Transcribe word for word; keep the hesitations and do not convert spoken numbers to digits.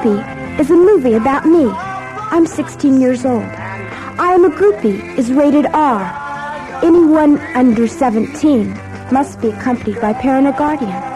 Groupie is a movie about me. I'm sixteen years old. I Am a Groupie is rated R. Anyone under seventeen must be accompanied by parent or guardian.